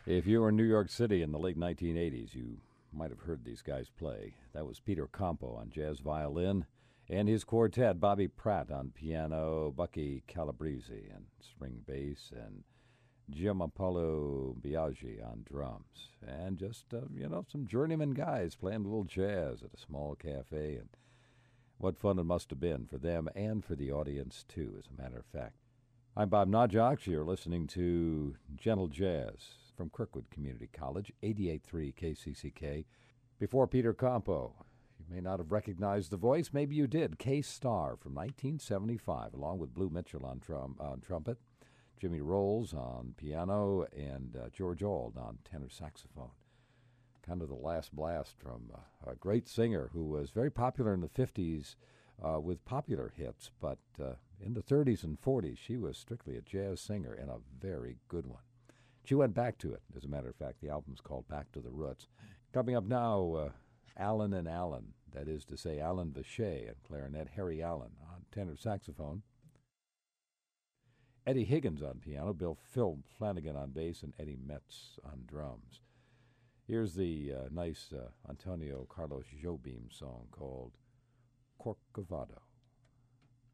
If you were in New York City in the late 1980s, you might have heard these guys play. That was Peter Campo on jazz violin and his quartet, Bobby Pratt on piano, Bucky Calabrese on string bass, and Giampaolo Biaggi on drums. And just, some journeyman guys playing a little jazz at a small cafe. And what fun it must have been for them and for the audience, too, as a matter of fact. I'm Bob Najak. You're listening to Gentle Jazz from Kirkwood Community College, 88.3 KCCK. Before Peter Campo, you may not have recognized the voice. Maybe you did. K-Star from 1975, along with Blue Mitchell on trumpet, Jimmy Rolls on piano, and George Auld on tenor saxophone. Kind of the last blast from a great singer who was very popular in the 50s with popular hits, but in the 30s and 40s, she was strictly a jazz singer and a very good one. She went back to it, as a matter of fact. The album's called Back to the Roots. Coming up now, Allen and Allen, that is to say Alan Vachey at clarinet, Harry Allen on tenor saxophone, Eddie Higgins on piano, Phil Flanagan on bass, and Eddie Metz on drums. Here's the nice Antonio Carlos Jobim song called Corcovado.